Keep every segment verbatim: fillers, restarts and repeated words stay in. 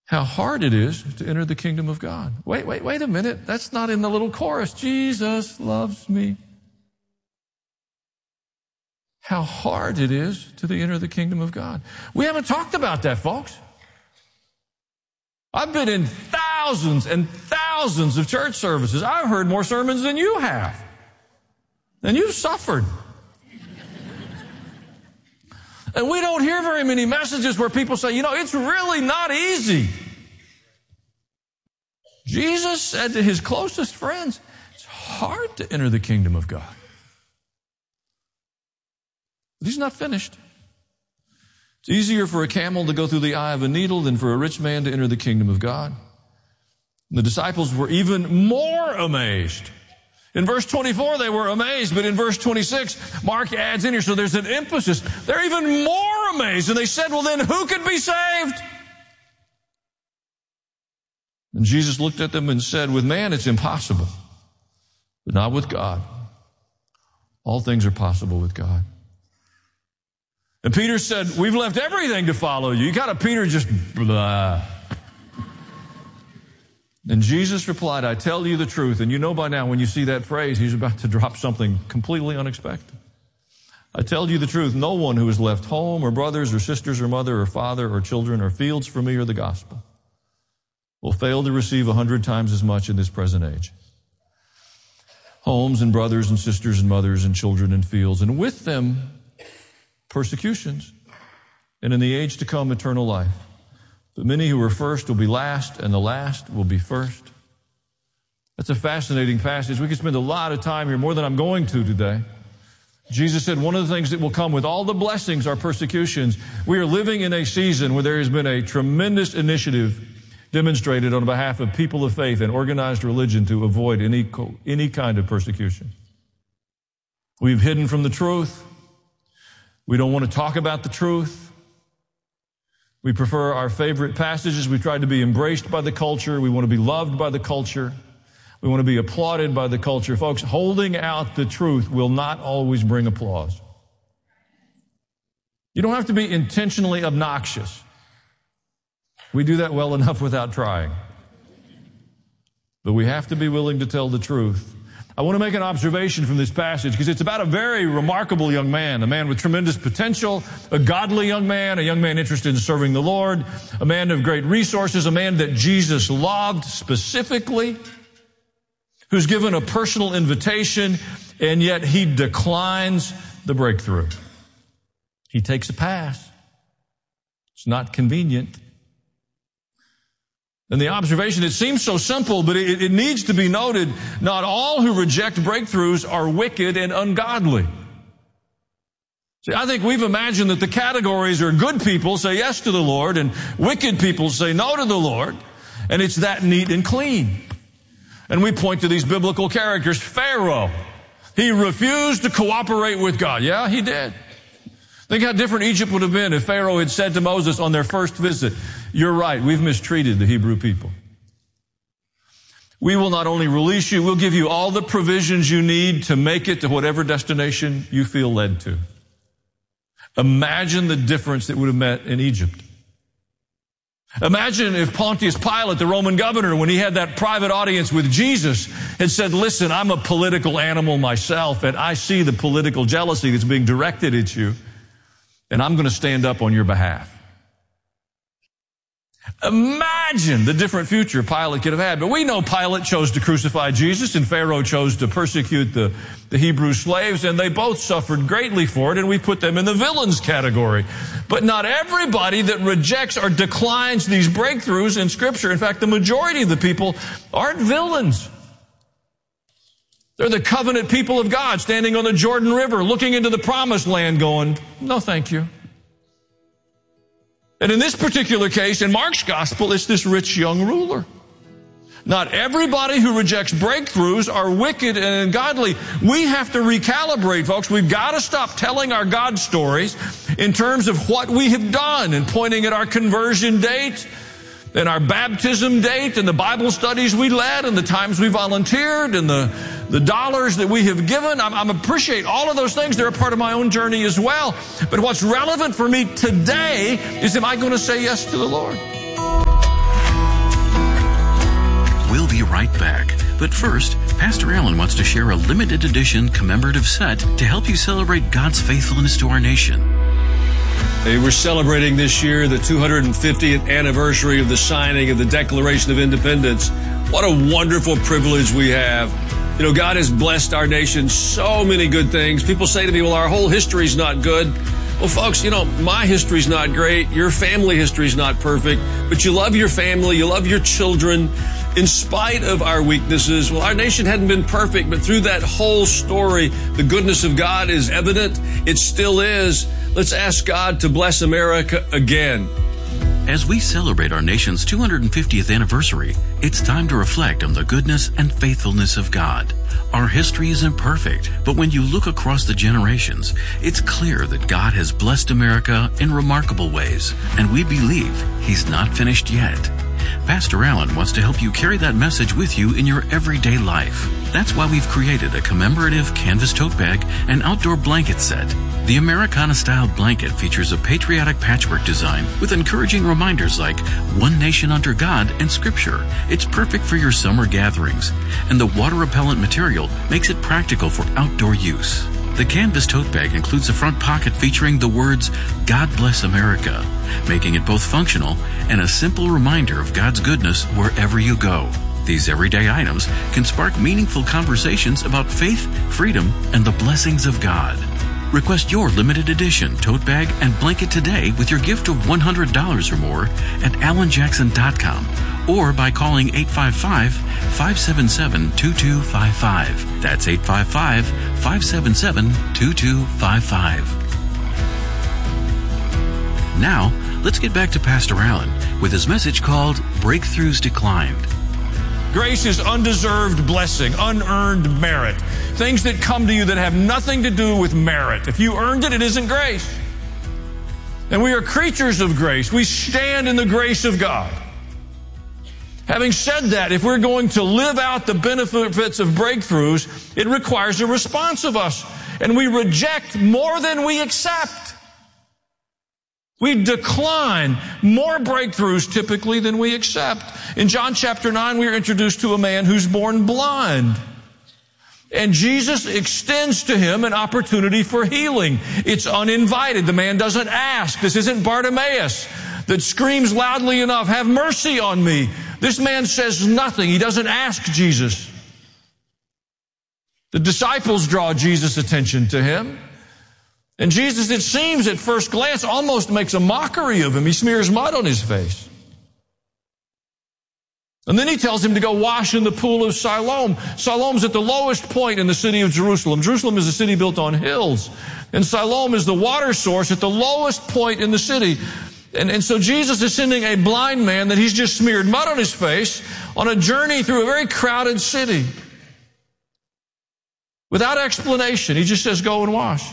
how hard it is to enter the kingdom of God. Wait, wait, wait a minute. That's not in the little chorus. Jesus loves me. How hard it is to enter the kingdom of God. We haven't talked about that, folks. I've been in thousands and thousands of church services. I've heard more sermons than you have. And you've suffered. And we don't hear very many messages where people say, you know, it's really not easy. Jesus said to his closest friends, it's hard to enter the kingdom of God. But he's not finished. It's easier for a camel to go through the eye of a needle than for a rich man to enter the kingdom of God. And the disciples were even more amazed. In verse twenty-four, they were amazed, but in verse twenty-six, Mark adds in here, so there's an emphasis. They're even more amazed. And they said, well, then who could be saved? And Jesus looked at them and said, with man it's impossible, but not with God. All things are possible with God. And Peter said, we've left everything to follow you. You got a Peter just blah. And Jesus replied, I tell you the truth. And you know by now when you see that phrase, he's about to drop something completely unexpected. I tell you the truth. No one who has left home or brothers or sisters or mother or father or children or fields for me or the gospel will fail to receive a hundred times as much in this present age. Homes and brothers and sisters and mothers and children and fields, and with them persecutions, and in the age to come eternal life. But many who are first will be last, and the last will be first. That's a fascinating passage. We could spend a lot of time here, more than I'm going to today. Jesus said one of the things that will come with all the blessings are persecutions. We are living in a season where there has been a tremendous initiative demonstrated on behalf of people of faith and organized religion to avoid any, any kind of persecution. We've hidden from the truth. We don't want to talk about the truth. We prefer our favorite passages. We try to be embraced by the culture. We want to be loved by the culture. We want to be applauded by the culture. Folks, holding out the truth will not always bring applause. You don't have to be intentionally obnoxious. We do that well enough without trying. But we have to be willing to tell the truth. I want to make an observation from this passage because it's about a very remarkable young man, a man with tremendous potential, a godly young man, a young man interested in serving the Lord, a man of great resources, a man that Jesus loved specifically, who's given a personal invitation, and yet he declines the breakthrough. He takes a pass. It's not convenient. And the observation, it seems so simple, but it, it needs to be noted, not all who reject breakthroughs are wicked and ungodly. See, I think we've imagined that the categories are good people say yes to the Lord and wicked people say no to the Lord, and it's that neat and clean. And we point to these biblical characters. Pharaoh, he refused to cooperate with God. Yeah, he did. Think how different Egypt would have been if Pharaoh had said to Moses on their first visit, you're right, we've mistreated the Hebrew people. We will not only release you, we'll give you all the provisions you need to make it to whatever destination you feel led to. Imagine the difference that would have met in Egypt. Imagine if Pontius Pilate, the Roman governor, when he had that private audience with Jesus, had said, listen, I'm a political animal myself, and I see the political jealousy that's being directed at you, and I'm going to stand up on your behalf. Imagine the different future Pilate could have had. But we know Pilate chose to crucify Jesus and Pharaoh chose to persecute the, the Hebrew slaves, and they both suffered greatly for it, and we put them in the villains category. But not everybody that rejects or declines these breakthroughs in Scripture, in fact, the majority of the people aren't villains. They're the covenant people of God standing on the Jordan River, looking into the promised land going, no, thank you. And in this particular case, in Mark's gospel, it's this rich young ruler. Not everybody who rejects breakthroughs are wicked and ungodly. We have to recalibrate, folks. We've got to stop telling our God stories in terms of what we have done and pointing at our conversion date and our baptism date and the Bible studies we led and the times we volunteered and the, the dollars that we have given. I I'm appreciate all of those things. They're a part of my own journey as well. But what's relevant for me today is, am I going to say yes to the Lord? We'll be right back. But first, Pastor Allen wants to share a limited edition commemorative set to help you celebrate God's faithfulness to our nation. Hey, we're celebrating this year the two hundred fiftieth anniversary of the signing of the Declaration of Independence. What a wonderful privilege we have. You know, God has blessed our nation so many good things. People say to me, well, our whole history's not good. Well, folks, you know, my history's not great. Your family history's not perfect. But you love your family. You love your children. In spite of our weaknesses, well, our nation hadn't been perfect, but through that whole story, the goodness of God is evident. It still is. Let's ask God to bless America again. As we celebrate our nation's two hundred fiftieth anniversary, it's time to reflect on the goodness and faithfulness of God. Our history isn't perfect, but when you look across the generations, it's clear that God has blessed America in remarkable ways, and we believe He's not finished yet. Pastor Allen wants to help you carry that message with you in your everyday life. That's why we've created a commemorative canvas tote bag and outdoor blanket set. The Americana-style blanket features a patriotic patchwork design with encouraging reminders like one nation under God and Scripture. It's perfect for your summer gatherings, and the water-repellent material makes it practical for outdoor use. The canvas tote bag includes a front pocket featuring the words, God Bless America, making it both functional and a simple reminder of God's goodness wherever you go. These everyday items can spark meaningful conversations about faith, freedom, and the blessings of God. Request your limited edition tote bag and blanket today with your gift of one hundred dollars or more at allen jackson dot com or by calling eight five five, five seven seven, two two five five. That's eight five five, five seven seven, two two five five. Now, let's get back to Pastor Allen with his message called Breakthroughs Declined. Grace is undeserved blessing, unearned merit. Things that come to you that have nothing to do with merit. If you earned it, it isn't grace. And we are creatures of grace. We stand in the grace of God. Having said that, if we're going to live out the benefits of breakthroughs, it requires a response of us. And we reject more than we accept. We decline more breakthroughs typically than we accept. In John chapter nine, we are introduced to a man who's born blind. And Jesus extends to him an opportunity for healing. It's uninvited. The man doesn't ask. This isn't Bartimaeus that screams loudly enough, have mercy on me. This man says nothing. He doesn't ask Jesus. The disciples draw Jesus' attention to him. And Jesus, it seems at first glance, almost makes a mockery of him. He smears mud on his face. And then he tells him to go wash in the pool of Siloam. Siloam's at the lowest point in the city of Jerusalem. Jerusalem is a city built on hills. And Siloam is the water source at the lowest point in the city. And, and so Jesus is sending a blind man that he's just smeared mud on his face on a journey through a very crowded city. Without explanation, he just says, go and wash.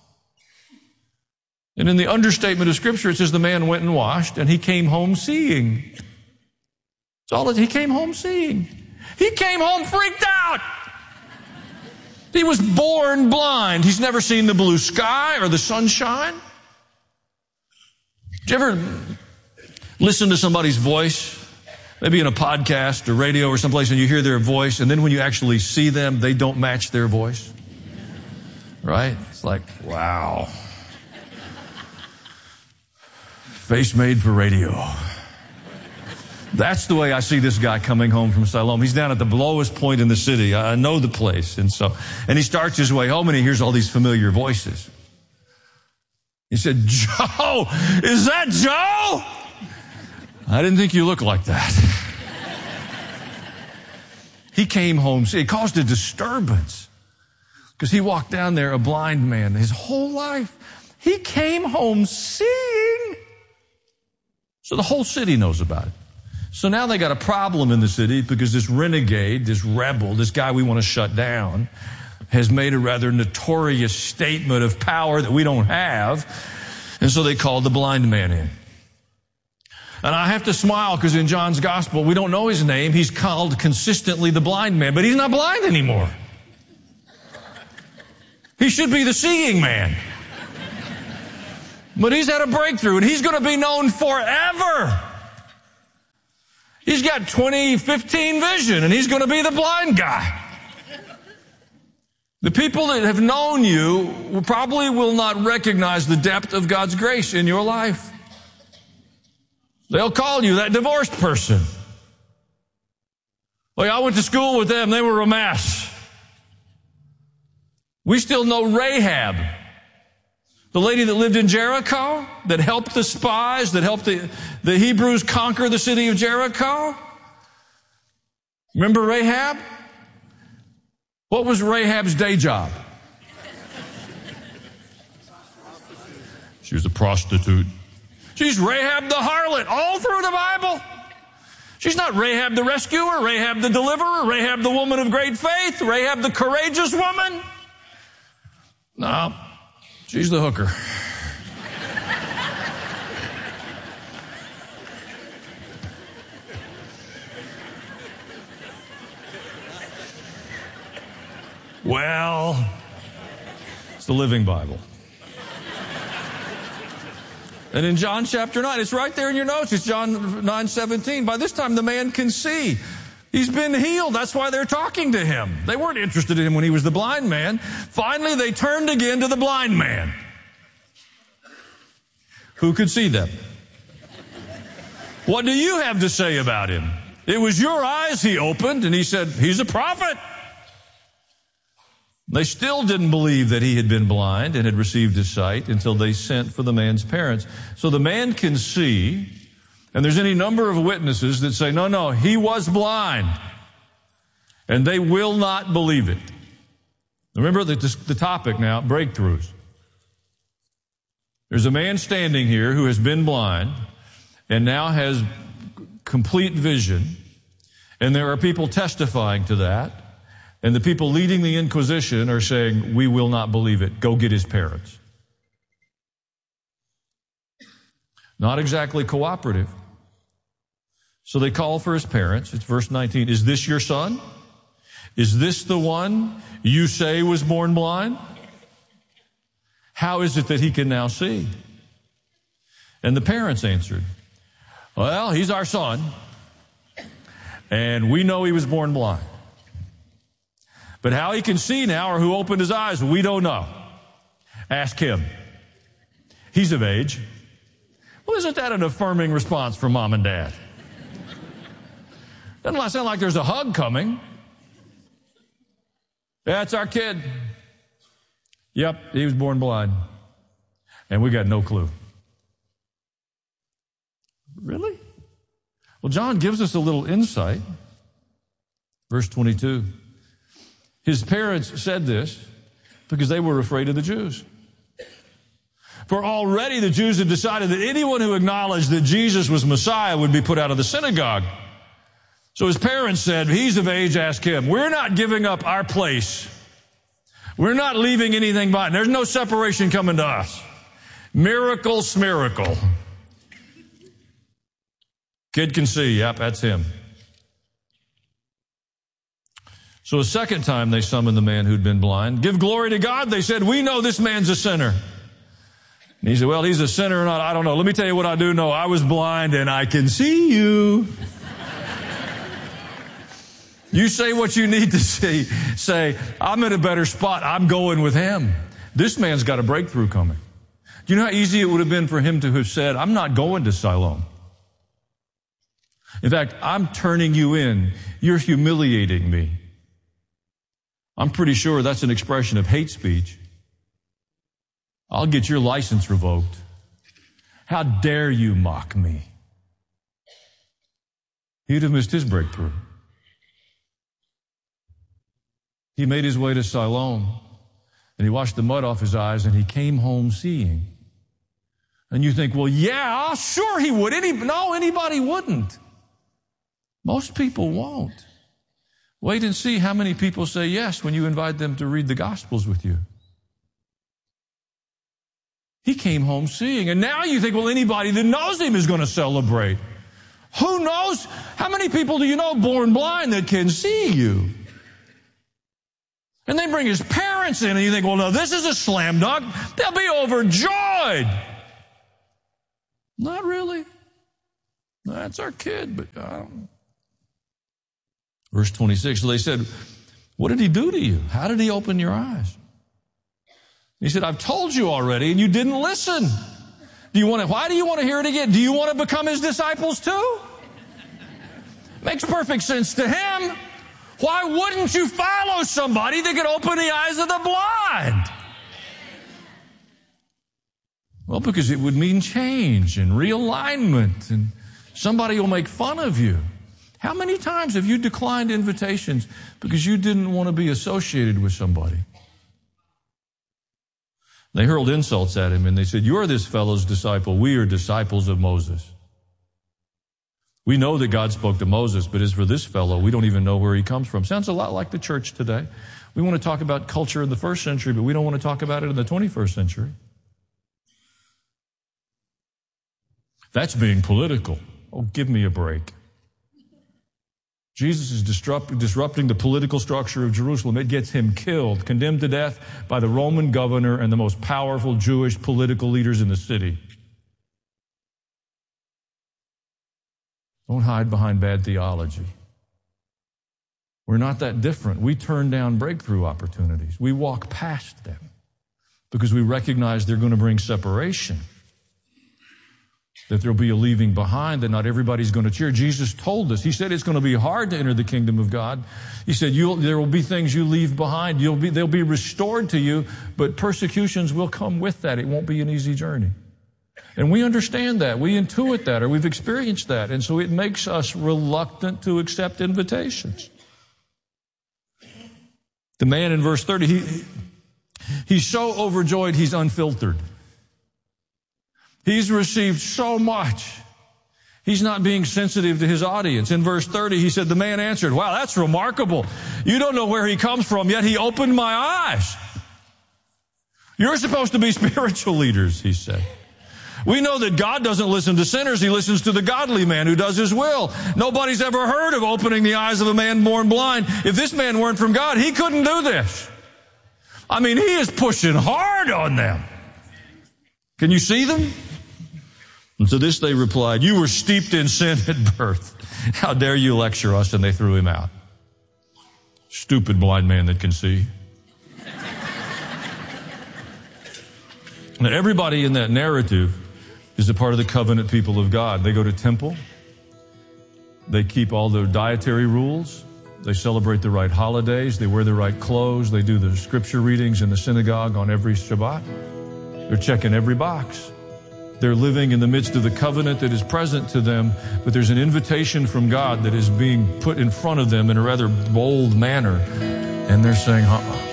And in the understatement of Scripture, it says the man went and washed, and he came home seeing. That's all it, he came home seeing. He came home freaked out. He was born blind. He's never seen the blue sky or the sunshine. Did you ever listen to somebody's voice, maybe in a podcast or radio or someplace, and you hear their voice, and then when you actually see them, they don't match their voice? Right? It's like, wow. Face made for radio. That's the way I see this guy coming home from Siloam. He's down at the lowest point in the city. I know the place. And so, and he starts his way home and he hears all these familiar voices. He said, Joe, is that Joe? I didn't think you looked like that. He came home. It caused a disturbance because he walked down there a blind man his whole life. He came home seeing. So the whole city knows about it. So now they got a problem in the city because this renegade, this rebel, this guy we want to shut down, has made a rather notorious statement of power that we don't have. And so they called the blind man in. And I have to smile because in John's gospel, we don't know his name. He's called consistently the blind man, but he's not blind anymore. He should be the seeing man. But he's had a breakthrough, and he's going to be known forever. He's He's got twenty fifteen vision, and he's going to be the blind guy. The people that have known you probably will not recognize the depth of God's grace in your life. They'll call you that divorced person. Like, I went to school with them. They were a mess. We still know Rahab, the lady that lived in Jericho, that helped the spies, that helped the, the Hebrews conquer the city of Jericho. Remember Rahab? What was Rahab's day job? She was a prostitute. She's Rahab the harlot all through the Bible. She's not Rahab the rescuer, Rahab the deliverer, Rahab the woman of great faith, Rahab the courageous woman. No, she's the hooker. Well, it's the Living Bible. And in John chapter nine, it's right there in your notes. It's John nine seventeen. By this time, the man can see. He's been healed. That's why they're talking to him. They weren't interested in him when he was the blind man. Finally, they turned again to the blind man. Who could see them? What do you have to say about him? It was your eyes he opened, and he said, he's a prophet. They still didn't believe that he had been blind and had received his sight until they sent for the man's parents. So the man can see, and there's any number of witnesses that say, no, no, he was blind. And they will not believe it. Remember the, the topic now, breakthroughs. There's a man standing here who has been blind and now has complete vision. And there are people testifying to that. And the people leading the Inquisition are saying, we will not believe it. Go get his parents. Not exactly cooperative. So they call for his parents. It's verse nineteen. Is this your son? Is this the one you say was born blind? How is it that he can now see? And the parents answered, well, he's our son, and we know he was born blind. But how he can see now or who opened his eyes, we don't know. Ask him. He's of age. Well, isn't that an affirming response from mom and dad? Doesn't sound like there's a hug coming. That's our kid. Yep, he was born blind. And we got no clue. Really? Well, John gives us a little insight. Verse twenty-two. His parents said this because they were afraid of the Jews. For already the Jews had decided that anyone who acknowledged that Jesus was Messiah would be put out of the synagogue. So his parents said, he's of age, ask him. We're not giving up our place. We're not leaving anything behind. There's no separation coming to us. Miracle, smiracle. Kid can see. Yep, that's him. So a second time they summoned the man who'd been blind. Give glory to God, they said. We know this man's a sinner. And he said, well, he's a sinner or not, I don't know. Let me tell you what I do know. I was blind and I can see you. You say what you need to see. Say, I'm in a better spot. I'm going with him. This man's got a breakthrough coming. Do you know how easy it would have been for him to have said, I'm not going to Siloam. In fact, I'm turning you in. You're humiliating me. I'm pretty sure that's an expression of hate speech. I'll get your license revoked. How dare you mock me? He'd have missed his breakthrough. He made his way to Siloam, and he washed the mud off his eyes, and he came home seeing. And you think, well, yeah, sure he would. Any, no, anybody wouldn't. Most people won't. Wait and see how many people say yes when you invite them to read the Gospels with you. He came home seeing. And now you think, well, anybody that knows him is going to celebrate. Who knows? How many people do you know born blind that can see you? And they bring his parents in, and you think, well, no, this is a slam dunk. They'll be overjoyed. Not really. That's our kid, but I don't, Verse twenty-six, so they said, what did he do to you? How did he open your eyes? He said, I've told you already and you didn't listen. Do you want to, why do you want to hear it again? Do you want to become his disciples too? Makes perfect sense to him. Why wouldn't you follow somebody that could open the eyes of the blind? Well, because it would mean change and realignment, and somebody will make fun of you. How many times have you declined invitations because you didn't want to be associated with somebody? They hurled insults at him and they said, you're this fellow's disciple. We are disciples of Moses. We know that God spoke to Moses, but as for this fellow, we don't even know where he comes from. Sounds a lot like the church today. We want to talk about culture in the first century, but we don't want to talk about it in the twenty-first century. That's being political. Oh, give me a break. Jesus is disrupt, disrupting the political structure of Jerusalem. It gets him killed, condemned to death by the Roman governor and the most powerful Jewish political leaders in the city. Don't hide behind bad theology. We're not that different. We turn down breakthrough opportunities. We walk past them because we recognize they're going to bring separation, that there'll be a leaving behind, that not everybody's going to cheer. Jesus told us, he said it's going to be hard to enter the kingdom of God. He said you'll, there will be things you leave behind. You'll be, they'll be restored to you, but persecutions will come with that. It won't be an easy journey. And we understand that. We intuit that, or we've experienced that. And so it makes us reluctant to accept invitations. The man in verse thirty, he, he's so overjoyed he's unfiltered. He's received so much. He's not being sensitive to his audience. In verse thirty, he said, the man answered, wow, that's remarkable. You don't know where he comes from, yet he opened my eyes. You're supposed to be spiritual leaders, he said. We know that God doesn't listen to sinners. He listens to the godly man who does his will. Nobody's ever heard of opening the eyes of a man born blind. If this man weren't from God, he couldn't do this. I mean, he is pushing hard on them. Can you see them? And to this they replied, you were steeped in sin at birth. How dare you lecture us? And they threw him out. Stupid blind man that can see. Now, everybody in that narrative is a part of the covenant people of God. They go to temple. They keep all their dietary rules. They celebrate the right holidays. They wear the right clothes. They do the scripture readings in the synagogue on every Shabbat. They're checking every box. They're living in the midst of the covenant that is present to them, but there's an invitation from God that is being put in front of them in a rather bold manner. And they're saying, uh-uh.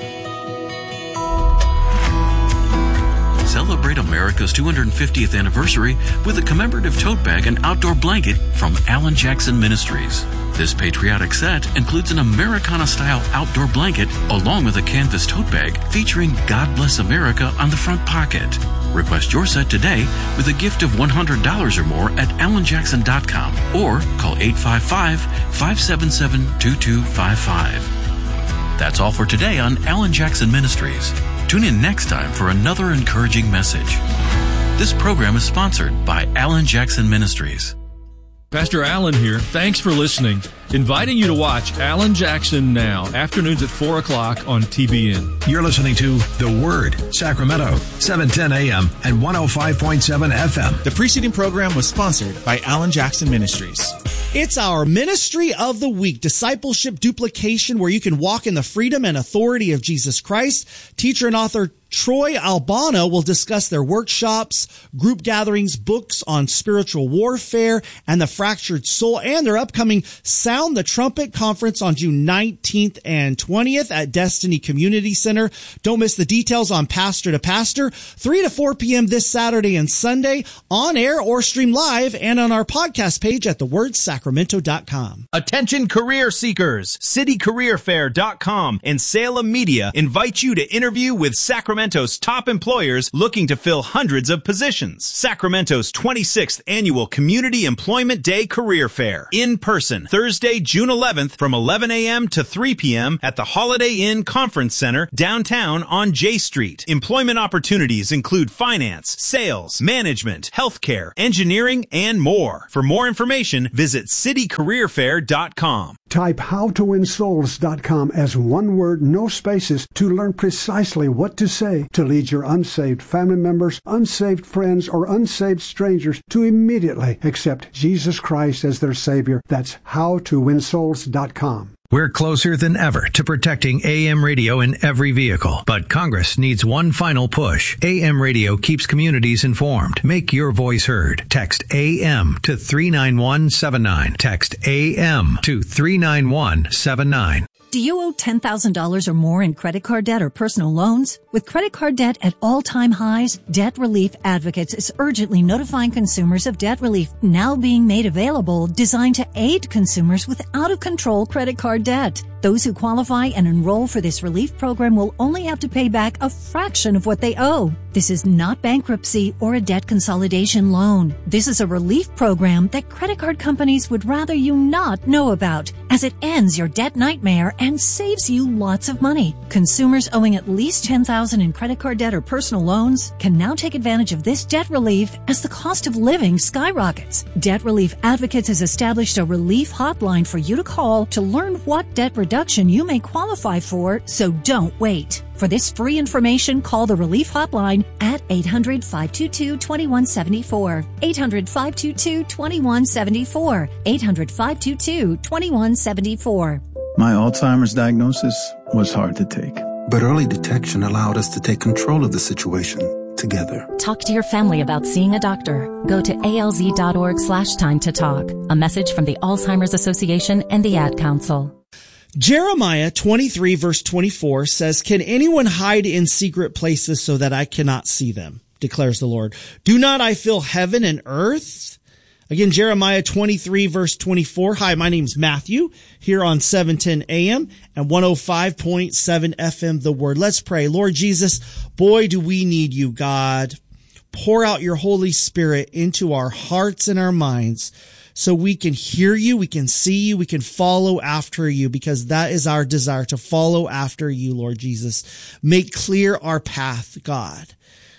Celebrate America's two hundred fiftieth anniversary with a commemorative tote bag and outdoor blanket from Alan Jackson Ministries. This patriotic set includes an Americana-style outdoor blanket along with a canvas tote bag featuring God Bless America on the front pocket. Request your set today with a gift of one hundred dollars or more at alan jackson dot com or call eight five five, five seven seven, two two five five. That's all for today on Alan Jackson Ministries. Tune in next time for another encouraging message. This program is sponsored by Alan Jackson Ministries. Pastor Alan here. Thanks for listening. Inviting you to watch Alan Jackson Now, afternoons at four o'clock on T B N. You're listening to The Word, Sacramento, seven ten a.m. and one oh five point seven F M. The preceding program was sponsored by Alan Jackson Ministries. It's our Ministry of the Week, discipleship duplication, where you can walk in the freedom and authority of Jesus Christ. Teacher and author Troy Albano will discuss their workshops, group gatherings, books on spiritual warfare and the fractured soul, and their upcoming Sound the Trumpet Conference on June nineteenth and twentieth at Destiny Community Center. Don't miss the details on Pastor to Pastor, three to four p.m. this Saturday and Sunday, on air or stream live, and on our podcast page at the word sacramento dot com. Attention career seekers, city career fair dot com and Salem Media invite you to interview with Sacramento Sacramento's top employers looking to fill hundreds of positions. Sacramento's twenty-sixth Annual Community Employment Day Career Fair. In person, Thursday, June eleventh from eleven a.m. to three p.m. at the Holiday Inn Conference Center, downtown on J Street. Employment opportunities include finance, sales, management, healthcare, engineering, and more. For more information, visit city career fair dot com. Type how to win souls dot com as one word, no spaces, to learn precisely what to say to lead your unsaved family members, unsaved friends, or unsaved strangers to immediately accept Jesus Christ as their Savior. That's how to win souls dot com. We're closer than ever to protecting A M radio in every vehicle, but Congress needs one final push. A M radio keeps communities informed. Make your voice heard. Text A M to three nine one seven nine. Text A M to three nine one seven nine. Do you owe ten thousand dollars or more in credit card debt or personal loans? With credit card debt at all-time highs, Debt Relief Advocates is urgently notifying consumers of debt relief now being made available, designed to aid consumers with out-of-control credit card debt. Those who qualify and enroll for this relief program will only have to pay back a fraction of what they owe. This is not bankruptcy or a debt consolidation loan. This is a relief program that credit card companies would rather you not know about, as it ends your debt nightmare and saves you lots of money. Consumers owing at least ten thousand dollars in credit card debt or personal loans can now take advantage of this debt relief as the cost of living skyrockets. Debt Relief Advocates has established a relief hotline for you to call to learn what debt reduction you may qualify for, so don't wait. For this free information, call the Relief Hotline at eight hundred, five two two, two one seven four. eight hundred, five two two, two one seven four. eight hundred, five two two, two one seven four. My Alzheimer's diagnosis was hard to take, but early detection allowed us to take control of the situation together. Talk to your family about seeing a doctor. Go to alz.org slash time to talk. A message from the Alzheimer's Association and the Ad Council. Jeremiah twenty-three verse twenty-four says, "Can anyone hide in secret places so that I cannot see them? Declares the Lord. Do not I fill heaven and earth?" Again, Jeremiah twenty-three verse twenty-four. Hi, my name's Matthew here on seven ten A M and one oh five point seven F M, The Word. Let's pray. Lord Jesus, boy, do we need you, God. Pour out your Holy Spirit into our hearts and our minds so we can hear you, we can see you, we can follow after you, because that is our desire, to follow after you, Lord Jesus. Make clear our path, God,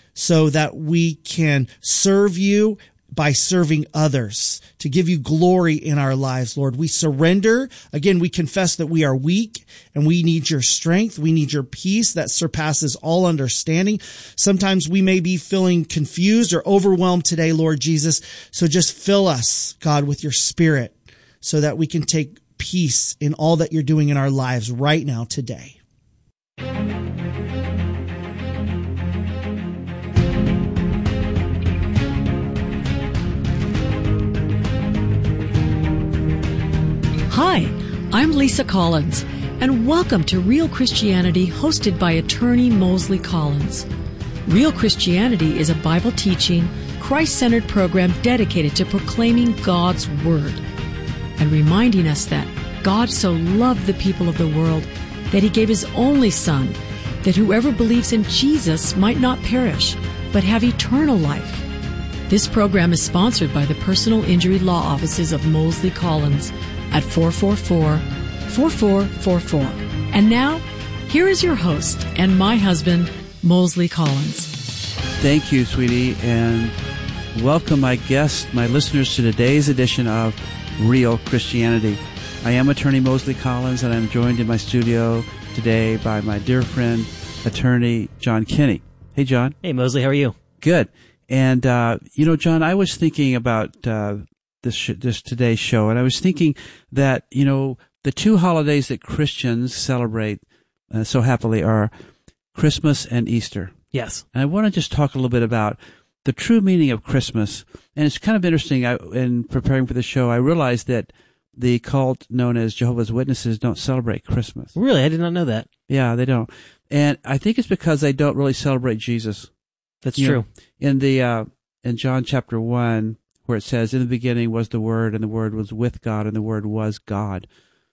so that we can serve you by serving others, to give you glory in our lives, Lord. We surrender. Again, we confess that we are weak and we need your strength. We need your peace that surpasses all understanding. Sometimes we may be feeling confused or overwhelmed today, Lord Jesus. So just fill us, God, with your Spirit so that we can take peace in all that you're doing in our lives right now today. Hi, I'm Lisa Collins, and welcome to Real Christianity, hosted by attorney Mosley Collins. Real Christianity is a Bible-teaching, Christ-centered program dedicated to proclaiming God's Word and reminding us that God so loved the people of the world that He gave His only Son, that whoever believes in Jesus might not perish, but have eternal life. This program is sponsored by the Personal Injury Law Offices of Mosley Collins at four four four, four four four four. And now, here is your host and my husband, Mosley Collins. Thank you, sweetie, and welcome my guests, my listeners, to today's edition of Real Christianity. I am attorney Mosley Collins, and I'm joined in my studio today by my dear friend, attorney John Kinney. Hey, John. Hey, Mosley, how are you? Good. And, uh, you know, John, I was thinking about uh, this sh- this today's show, and I was thinking that, you know, the two holidays that Christians celebrate uh, so happily are Christmas and Easter. Yes. And I want to just talk a little bit about the true meaning of Christmas. And it's kind of interesting. I, in preparing for the show, I realized that the cult known as Jehovah's Witnesses don't celebrate Christmas. Really? I did not know that. Yeah, they don't. And I think it's because they don't really celebrate Jesus. That's you true. know, in the uh, in John chapter one, where it says, "In the beginning was the Word, and the Word was with God, and the Word was God."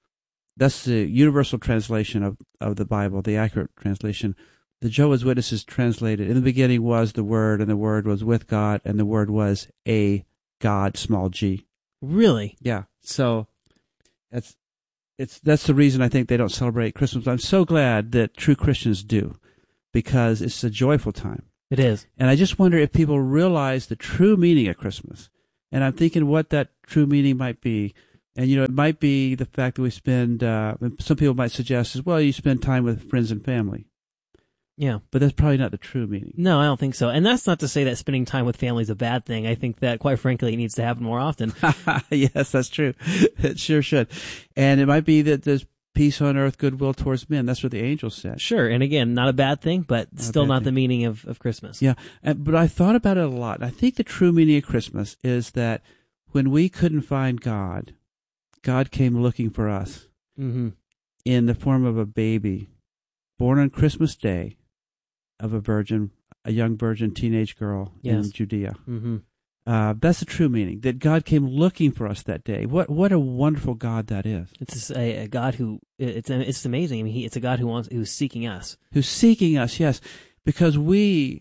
That's the universal translation of, of the Bible, the accurate translation. The Jehovah's Witnesses translated, "In the beginning was the Word, and the Word was with God, and the Word was a God," small g. Really? Yeah. So that's it's that's the reason I think they don't celebrate Christmas. I'm so glad that true Christians do, because it's a joyful time. It is. And I just wonder if people realize the true meaning of Christmas. And I'm thinking what that true meaning might be. And, you know, it might be the fact that we spend, uh, some people might suggest as well, you spend time with friends and family. Yeah. But that's probably not the true meaning. No, I don't think so. And that's not to say that spending time with family is a bad thing. I think that, quite frankly, it needs to happen more often. Yes, that's true. It sure should. And it might be that there's peace on earth, goodwill towards men. That's what the angel said. Sure. And again, not a bad thing, but Not a still bad not thing. the meaning of, of Christmas. Yeah. And, but I thought about it a lot. I think the true meaning of Christmas is that when we couldn't find God, God came looking for us Mm-hmm. in the form of a baby born on Christmas Day of a virgin, a young virgin teenage girl Yes. in Judea. Mm-hmm. Uh, that's the true meaning, that God came looking for us that day. What what a wonderful God that is. It's a, a God who, it's it's amazing. I mean, he, it's a God who wants, who's seeking us. Who's seeking us, yes, because we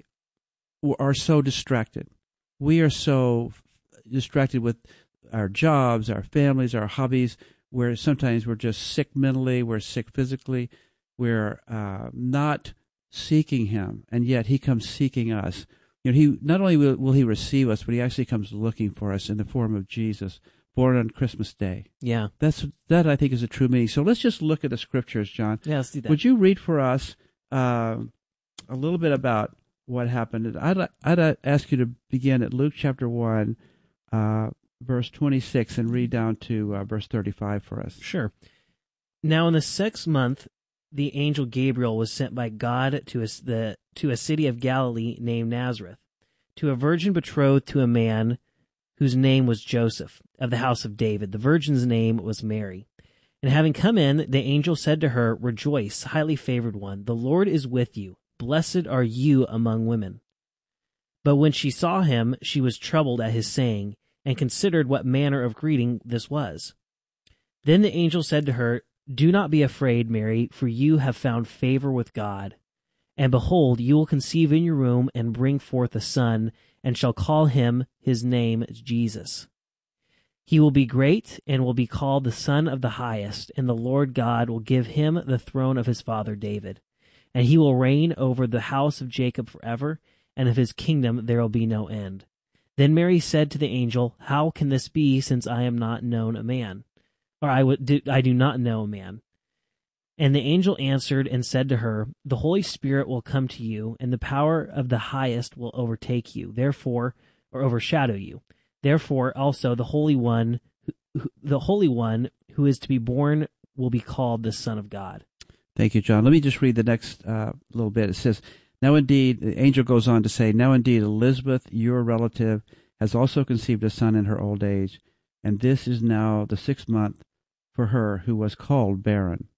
are so distracted. We are so distracted with our jobs, our families, our hobbies, where sometimes we're just sick mentally, we're sick physically, we're uh, not seeking him, and yet he comes seeking us. You know, he not only will, will he receive us, but he actually comes looking for us in the form of Jesus, born on Christmas Day. Yeah. That's that I think is a true meaning. So let's just look at the scriptures, John. Yeah, let's do that. Would you read for us uh, a little bit about what happened? I'd I'd ask you to begin at Luke chapter one, uh, verse twenty-six, and read down to uh, verse thirty-five for us. Sure. Now in the sixth month, the angel Gabriel was sent by God to a, the, to a city of Galilee named Nazareth, to a virgin betrothed to a man whose name was Joseph, of the house of David. The virgin's name was Mary. And having come in, the angel said to her, "Rejoice, highly favored one, the Lord is with you. Blessed are you among women." But when she saw him, she was troubled at his saying, and considered what manner of greeting this was. Then the angel said to her, "Do not be afraid, Mary, for you have found favor with God. And behold, you will conceive in your womb and bring forth a son, and shall call him his name Jesus. He will be great and will be called the Son of the Highest, and the Lord God will give him the throne of his father David. And he will reign over the house of Jacob forever, and of his kingdom there will be no end." Then Mary said to the angel, "How can this be, since I am not known a man? Or I, would do, I do not know a man." And the angel answered and said to her, "The Holy Spirit will come to you, and the power of the Highest will overtake you, therefore, or overshadow you. Therefore, also the Holy One, who, the Holy One who is to be born will be called the Son of God." Thank you, John. Let me just read the next uh, little bit. It says, "Now indeed," the angel goes on to say, "Now indeed, Elizabeth, your relative, has also conceived a son in her old age, and this is now the sixth month for her who was called barren.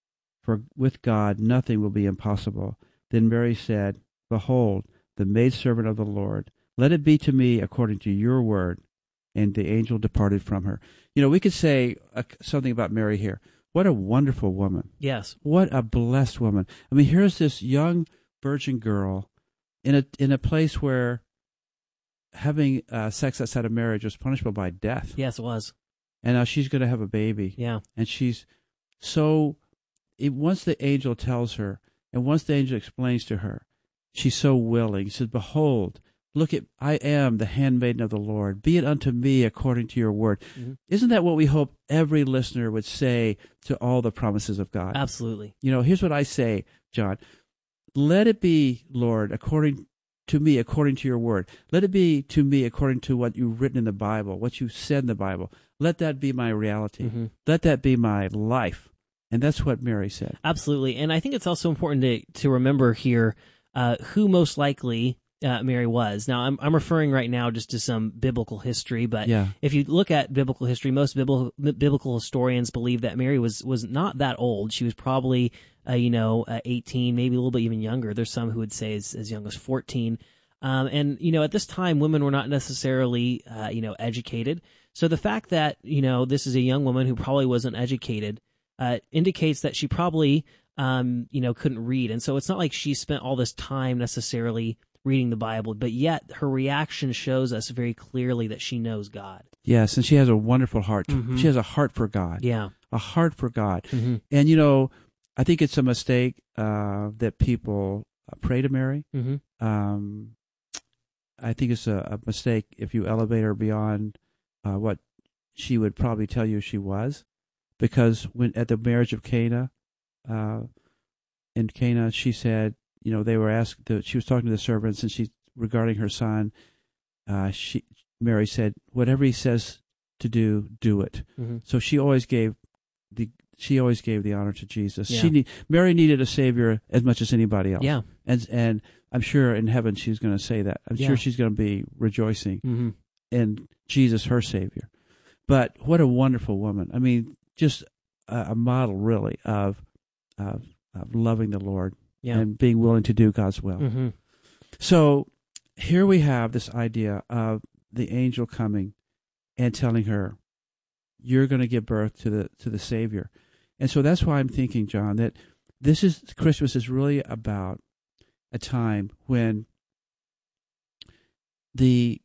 For with God nothing will be impossible." Then Mary said, "Behold, the maidservant of the Lord, let it be to me according to your word." And the angel departed from her. You know, we could say uh, something about Mary here. What a wonderful woman. Yes. What a blessed woman. I mean, here's this young virgin girl in a in a place where having uh, sex outside of marriage was punishable by death. Yes, it was. And now she's going to have a baby. Yeah. And she's so, it, once the angel tells her, and once the angel explains to her, she's so willing. He says, "Behold, look at, I am the handmaiden of the Lord. Be it unto me according to your word." Mm-hmm. Isn't that what we hope every listener would say to all the promises of God? Absolutely. You know, here's what I say, John. Let it be, Lord, according to me, according to your word. Let it be to me according to what you've written in the Bible, what you said in the Bible. Let that be my reality. Mm-hmm. Let that be my life. And that's what Mary said. Absolutely. And I think it's also important to, to remember here uh, who most likely uh, Mary was. Now, I'm, I'm referring right now just to some biblical history, but yeah. if you look at biblical history, most biblical, biblical historians believe that Mary was, was not that old. She was probably, uh, you know, uh, eighteen, maybe a little bit even younger. There's some who would say as, as young as fourteen. Um, and, you know, at this time, women were not necessarily, uh, you know, educated. So the fact that, you know, this is a young woman who probably wasn't educated uh, indicates that she probably, um, you know, couldn't read. And so it's not like she spent all this time necessarily reading the Bible, but yet her reaction shows us very clearly that she knows God. Yes, and she has a wonderful heart. Mm-hmm. She has a heart for God. Yeah. A heart for God. Mm-hmm. And, you know, I think it's a mistake uh, that people uh, pray to Mary. Mm-hmm. Um, I think it's a, a mistake if you elevate her beyond uh, what she would probably tell you she was, because when at the marriage of Cana, uh, in Cana, she said, you know, they were asked. The, she was talking to the servants, and she regarding her son. Uh, she Mary said, "Whatever he says to do, do it." Mm-hmm. So she always gave the she always gave the honor to Jesus. Yeah. She need, Mary needed a savior as much as anybody else. Yeah, and and I'm sure in heaven she's going to say that. I'm yeah. sure she's going to be rejoicing mm-hmm. in Jesus, her savior. But what a wonderful woman! I mean, just a, a model, really, of of of loving the Lord yeah. and being willing to do God's will. Mm-hmm. So here we have this idea of the angel coming and telling her, "You're going to give birth to the to the Savior." And so that's why I'm thinking, John, that this is Christmas is really about a time when the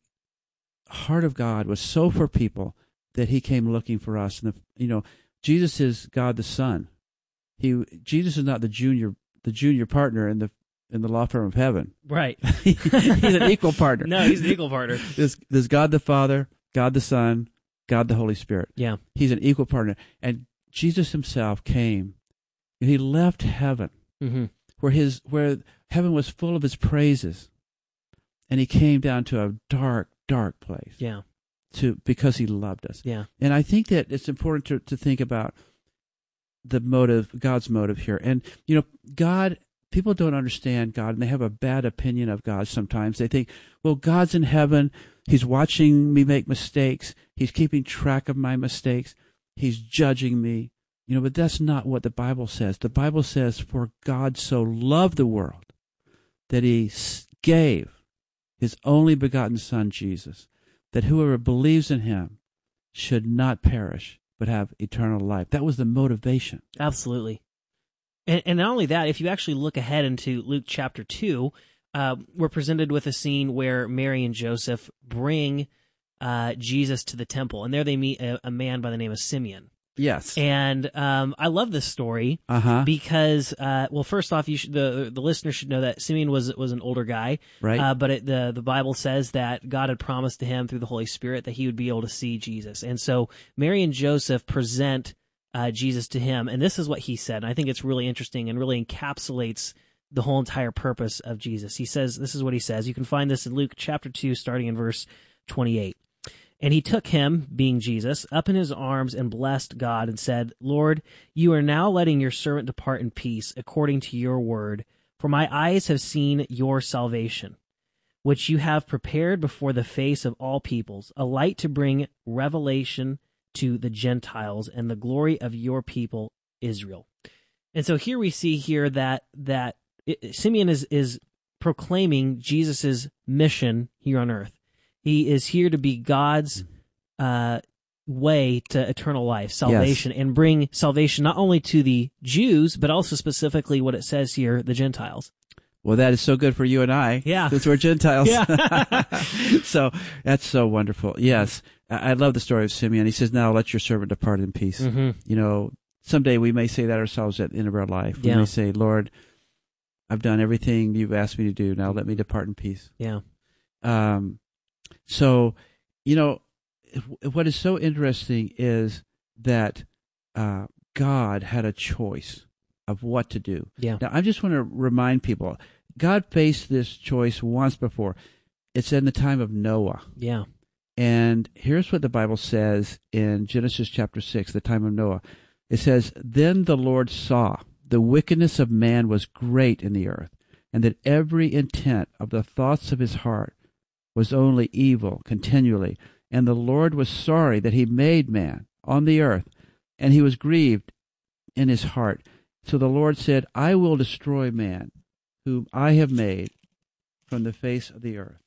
heart of God was so for people that He came looking for us. And the, you know, Jesus is God the Son. He Jesus is not the junior the junior partner in the in the law firm of heaven. Right. He's an equal partner. No, he's an equal partner. There's, there's God the Father, God the Son, God the Holy Spirit. Yeah. He's an equal partner. And Jesus himself came, and he left heaven, mm-hmm. where his where heaven was full of his praises, and he came down to a dark, dark place. Yeah. To because he loved us. Yeah. And I think that it's important to, to think about the motive, God's motive here. And you know, God, people don't understand God, and they have a bad opinion of God sometimes. They think, well, God's in heaven, he's watching me make mistakes, he's keeping track of my mistakes, he's judging me. You know, but that's not what the Bible says. The Bible says, for God so loved the world that he gave his only begotten Son, Jesus, that whoever believes in him should not perish, but have eternal life. That was the motivation. Absolutely. And, and not only that, if you actually look ahead into Luke chapter two, uh, we're presented with a scene where Mary and Joseph bring uh, Jesus to the temple, and there they meet a, a man by the name of Simeon. Yes. And um, I love this story uh-huh. because, uh, well, first off, you should, the the listener should know that Simeon was was an older guy, right? Uh, but it, the the Bible says that God had promised to him through the Holy Spirit that he would be able to see Jesus, and so Mary and Joseph present uh, Jesus to him, and this is what he said. And I think it's really interesting and really encapsulates the whole entire purpose of Jesus. He says, this is what he says. You can find this in Luke chapter two, starting in verse twenty-eight. And he took him, being Jesus, up in his arms and blessed God and said, Lord, you are now letting your servant depart in peace according to your word, for my eyes have seen your salvation, which you have prepared before the face of all peoples, a light to bring revelation to the Gentiles and the glory of your people Israel. And so here we see here that that it, Simeon is is proclaiming Jesus's mission here on earth. He is here to be God's uh, way to eternal life, salvation, yes. and bring salvation not only to the Jews, but also specifically what it says here, the Gentiles. Well, that is so good for you and I. Yeah. Since we're Gentiles. Yeah. So that's so wonderful. Yes. I love the story of Simeon. He says, now let your servant depart in peace. Mm-hmm. You know, someday we may say that ourselves at the end of our life. We yeah. may say, Lord, I've done everything you've asked me to do. Now let me depart in peace. Yeah. Um, so, you know, what is so interesting is that uh, God had a choice of what to do. Yeah. Now, I just want to remind people, God faced this choice once before. It's in the time of Noah. Yeah. And here's what the Bible says in Genesis chapter six, the time of Noah. It says, Then the Lord saw the wickedness of man was great in the earth, and that every intent of the thoughts of his heart was only evil continually. And the Lord was sorry that he made man on the earth, and he was grieved in his heart. So the Lord said, I will destroy man, whom I have made from the face of the earth,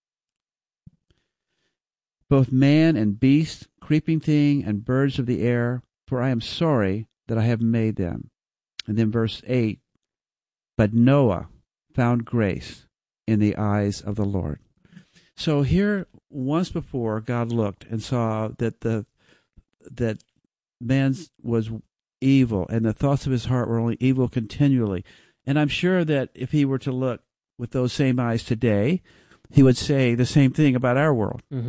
both man and beast, creeping thing, and birds of the air, for I am sorry that I have made them. And then verse eight, but Noah found grace in the eyes of the Lord. So here, once before, God looked and saw that the that man was evil, and the thoughts of his heart were only evil continually. And I'm sure that if he were to look with those same eyes today, he would say the same thing about our world. Mm-hmm.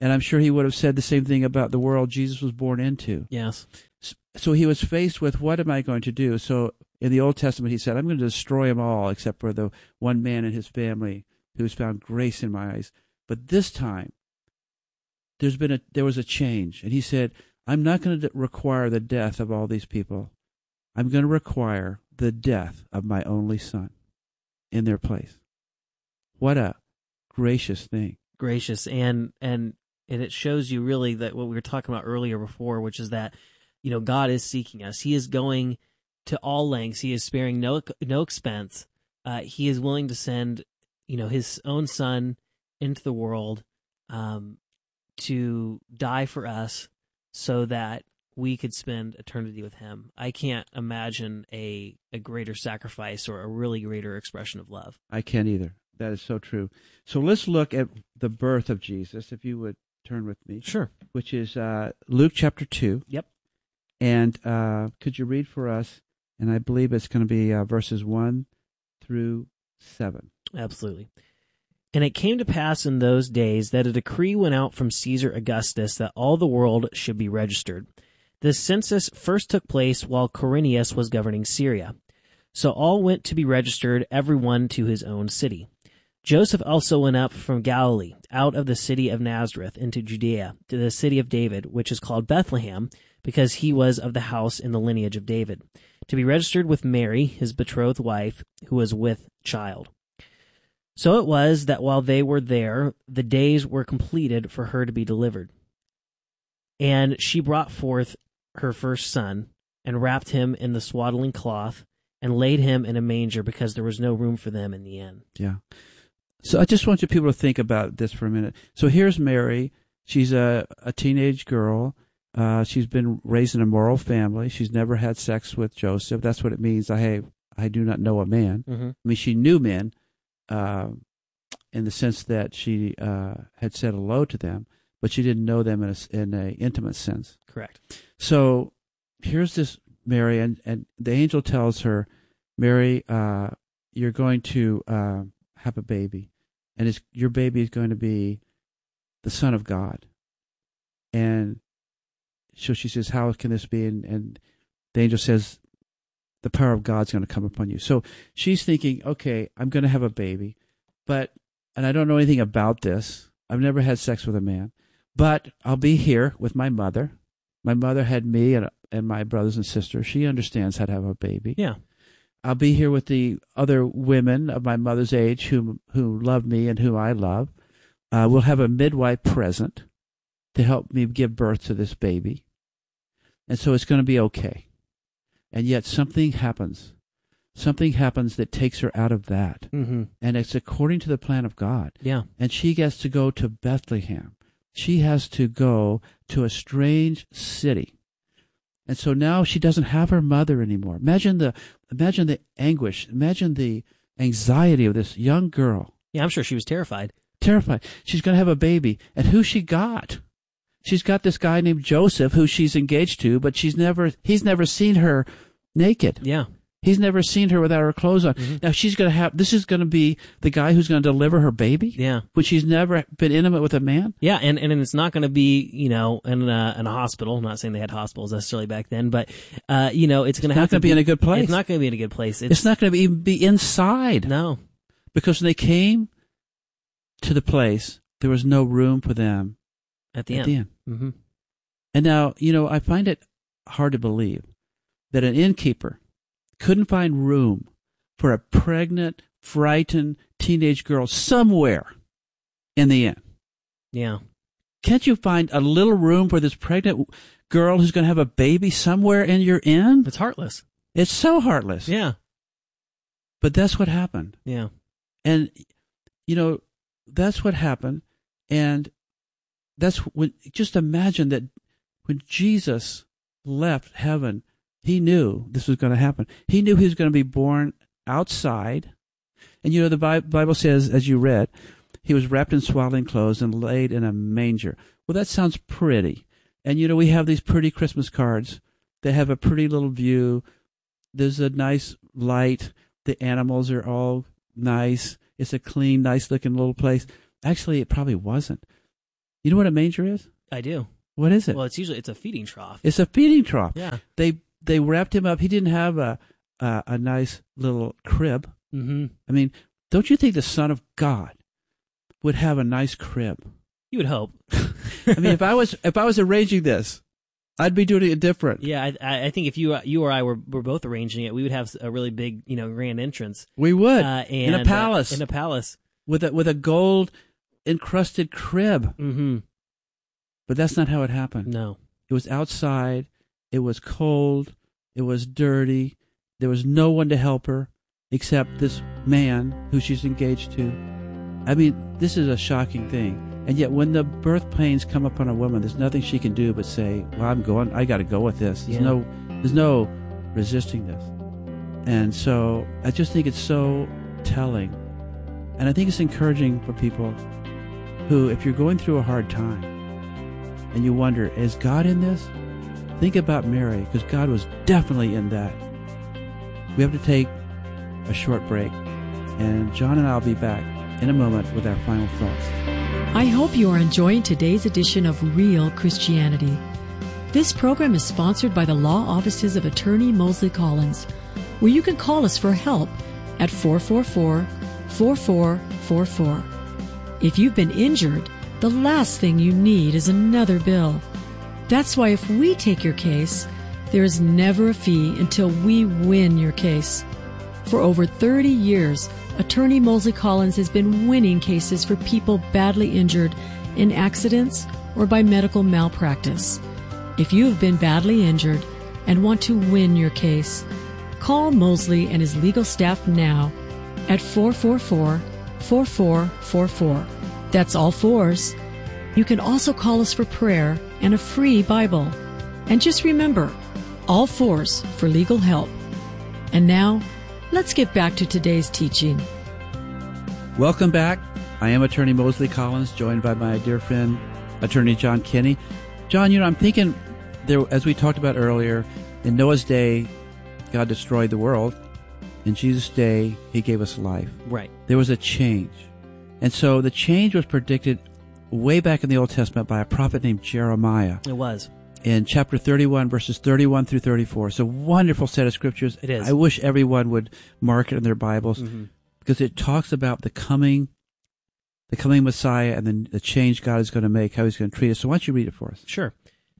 And I'm sure he would have said the same thing about the world Jesus was born into. Yes. So he was faced with, what am I going to do? So in the Old Testament, he said, I'm going to destroy them all except for the one man and his family who's found grace in my eyes. But this time, there's been a there was a change. And he said, I'm not going to require the death of all these people. I'm going to require the death of my only son in their place. What a gracious thing. Gracious. And, and, and it shows you really that what we were talking about earlier before, which is that, you know, God is seeking us. He is going to all lengths. He is sparing no, no expense. Uh, he is willing to send, you know, his own son into the world, um, to die for us so that we could spend eternity with him. I can't imagine a, a greater sacrifice or a really greater expression of love. I can't either. That is so true. So let's look at the birth of Jesus, if you would turn with me. Sure. Which is uh, Luke chapter two. Yep. And uh, could you read for us? And I believe it's going to be uh, verses one through seven. Absolutely. And it came to pass in those days that a decree went out from Caesar Augustus that all the world should be registered. This census first took place while Quirinius was governing Syria. So all went to be registered, every one to his own city. Joseph also went up from Galilee, out of the city of Nazareth, into Judea, to the city of David, which is called Bethlehem, because he was of the house in the lineage of David, to be registered with Mary, his betrothed wife, who was with child. So it was that while they were there, the days were completed for her to be delivered. And she brought forth her first son, and wrapped him in the swaddling cloth, and laid him in a manger, because there was no room for them in the inn. Yeah. So I just want you people to think about this for a minute. So here's Mary. She's a, a teenage girl. Uh, she's been raised in a moral family. She's never had sex with Joseph. That's what it means. I have, I do not know a man. Mm-hmm. I mean, she knew men uh, in the sense that she uh, had said hello to them, but she didn't know them in a, in a intimate sense. Correct. So here's this Mary, and, and the angel tells her, Mary, uh, you're going to uh, have a baby, and it's, your baby is going to be the Son of God. And so she says, how can this be? And, and the angel says, the power of God's going to come upon you. So she's thinking, okay, I'm going to have a baby, but, and I don't know anything about this. I've never had sex with a man, but I'll be here with my mother. My mother had me and, and my brothers and sisters. She understands how to have a baby. Yeah. I'll be here with the other women of my mother's age who, who love me and who I love. Uh, we'll have a midwife present to help me give birth to this baby. And so it's going to be okay. And yet something happens. Something happens that takes her out of that. Mm-hmm. And it's according to the plan of God. Yeah. And she gets to go to Bethlehem. She has to go to a strange city. And so now she doesn't have her mother anymore. Imagine the imagine the anguish. Imagine the anxiety of this young girl. Yeah, I'm sure she was terrified. Terrified. She's going to have a baby. And who she got? She's got this guy named Joseph who she's engaged to, but she's never he's never seen her naked. Yeah. He's never seen her without her clothes on. Mm-hmm. Now she's going to have, this is going to be the guy who's going to deliver her baby? Yeah. When she's never been intimate with a man? Yeah, and, and it's not going to be, you know, in a, in a hospital. I'm not saying they had hospitals necessarily back then, but, uh, you know, it's going to have to be in a good place. It's not going to be in a good place. It's, It's not going to even be inside. No. Because when they came to the place, there was no room for them At the at end. the end. Mm-hmm. And now, you know, I find it hard to believe that an innkeeper couldn't find room for a pregnant, frightened teenage girl somewhere in the inn. Yeah. Can't you find a little room for this pregnant girl who's going to have a baby somewhere in your inn? It's heartless. It's so heartless. Yeah. But that's what happened. Yeah. And, you know, that's what happened. And that's when, just imagine that when Jesus left heaven, he knew this was going to happen. He knew he was going to be born outside. And, you know, the Bible says, as you read, he was wrapped in swaddling clothes and laid in a manger. Well, that sounds pretty. And, you know, we have these pretty Christmas cards. They have a pretty little view. There's a nice light. The animals are all nice. It's a clean, nice-looking little place. Actually, it probably wasn't. You know what a manger is? I do. What is it? Well, it's usually it's a feeding trough. It's a feeding trough. Yeah. They they wrapped him up. He didn't have a a, a nice little crib. Mm-hmm. I mean, don't you think the Son of God would have a nice crib? You would hope. I mean, if I was if I was arranging this, I'd be doing it different. Yeah, I, I think if you you or I were were both arranging it, we would have a really big, you know, grand entrance. We would uh, and, in a palace. Uh, in a palace with a with a gold encrusted crib. Mm-hmm. But that's not how it happened. No, it was outside. It was cold. It was dirty. There was no one to help her except this man who she's engaged to. I mean, this is a shocking thing. And yet when the birth pains come upon a woman, there's nothing she can do but say, well, I'm going, I got to go with this. There's yeah. no, there's no resisting this. And so I just think it's so telling. And I think it's encouraging for people who, if you're going through a hard time and you wonder, is God in this? Think about Mary, because God was definitely in that. We have to take a short break, and John and I will be back in a moment with our final thoughts. I hope you are enjoying today's edition of Real Christianity. This program is sponsored by the law offices of Attorney Mosley Collins, where you can call us for help at four four four, four four four four. If you've been injured, the last thing you need is another bill. That's why if we take your case, there is never a fee until we win your case. For over thirty years, Attorney Mosley Collins has been winning cases for people badly injured in accidents or by medical malpractice. If you have been badly injured and want to win your case, call Mosley and his legal staff now at four four four, four four four four. That's all fours. You can also call us for prayer and a free Bible. And just remember, all fours for legal help. And now, let's get back to today's teaching. Welcome back. I am Attorney Mosley Collins, joined by my dear friend, Attorney John Kinney. John, you know, I'm thinking, there, as we talked about earlier, in Noah's day, God destroyed the world. In Jesus' day, he gave us life. Right. There was a change. And so the change was predicted way back in the Old Testament by a prophet named Jeremiah. It was. In chapter thirty-one, verses thirty-one through thirty-four. It's a wonderful set of scriptures. It is. I wish everyone would mark it in their Bibles, mm-hmm. because it talks about the coming, the coming Messiah and then the change God is going to make, how he's going to treat us. So why don't you read it for us? Sure.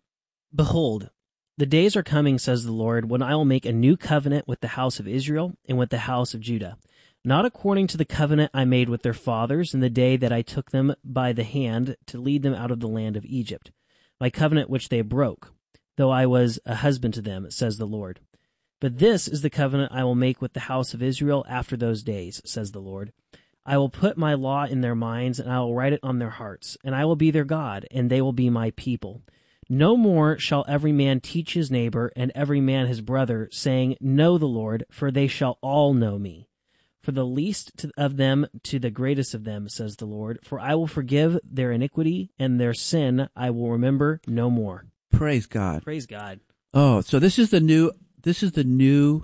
Behold, the days are coming, says the Lord, when I will make a new covenant with the house of Israel and with the house of Judah, not according to the covenant I made with their fathers in the day that I took them by the hand to lead them out of the land of Egypt, my covenant which they broke, though I was a husband to them, says the Lord. But this is the covenant I will make with the house of Israel after those days, says the Lord. I will put my law in their minds, and I will write it on their hearts, and I will be their God, and they will be my people. No more shall every man teach his neighbor, and every man his brother, saying, Know the Lord, for they shall all know me. For the least of them to the greatest of them, says the Lord, for I will forgive their iniquity, and their sin I will remember no more. Praise God. Praise God. Oh, so this is the new, this is the new